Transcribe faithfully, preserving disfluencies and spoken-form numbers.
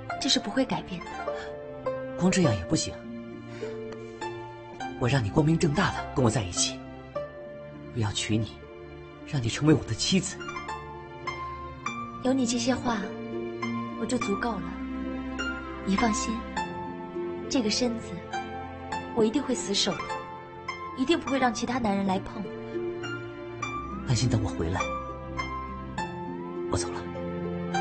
这是不会改变的。 光这样也不行，我让你光明正大的跟我在一起，我要娶你，让你成为我的妻子。 有你这些话，我就足够了。你放心，这个身子我一定会死守的，一定不会让其他男人来碰。 安心等我回来，我走了。